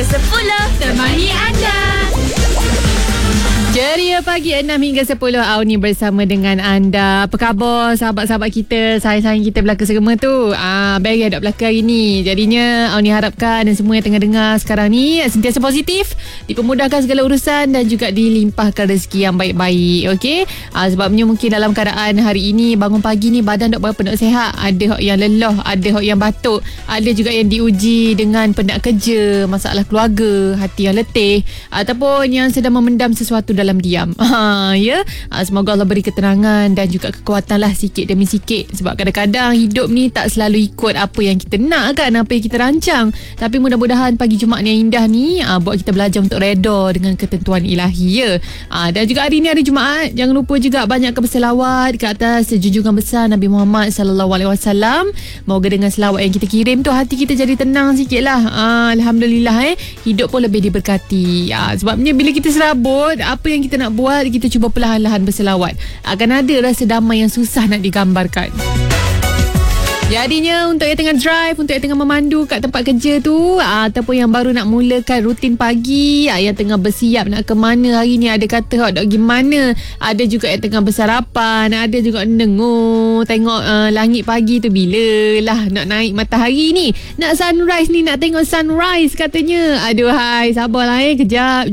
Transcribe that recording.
10 temani anda. Ceria pagi 6 hingga 10 Auni bersama dengan anda. Apa khabar sahabat-sahabat kita, sayang-sayang kita belaka semua tu? Bagi ada belaka hari ni. Jadinya Auni harapkan dan semua yang tengah dengar sekarang ni sentiasa positif, dipermudahkan segala urusan dan juga dilimpahkan rezeki yang baik-baik. Okey? Sebabnya mungkin dalam keadaan hari ini bangun pagi ni badan tak berapa nak sihat. Ada yang lelah, ada yang batuk, ada juga yang diuji dengan penat kerja, masalah keluarga, hati yang letih ataupun yang sedang memendam sesuatu dalam diam. Semoga Allah beri ketenangan dan juga kekuatan lah sikit demi sikit. Sebab kadang-kadang hidup ni tak selalu ikut apa yang kita nak kan, apa yang kita rancang. Tapi mudah-mudahan pagi Jumaat yang indah ni buat kita belajar untuk reda dengan ketentuan ilahi. Dan juga hari ni hari Jumaat, jangan lupa juga banyakkan berselawat ke atas junjungan besar Nabi Muhammad SAW. Moga dengan selawat yang kita kirim tu hati kita jadi tenang sikit lah. Alhamdulillah hidup pun lebih diberkati. Sebabnya bila kita serabut, apa yang kita nak buat, kita cuba perlahan-lahan berselawat. Akan ada rasa damai yang susah nak digambarkan. Jadinya untuk yang tengah drive, untuk yang tengah memandu kat tempat kerja tu, ataupun yang baru nak mulakan rutin pagi, yang tengah bersiap nak ke mana hari ni, ada kata nak pergi mana, ada juga yang tengah bersarapan, ada juga dengar tengok langit pagi tu bila lah nak naik matahari ni, nak sunrise ni, nak tengok sunrise katanya. Aduh hai, sabarlah kejap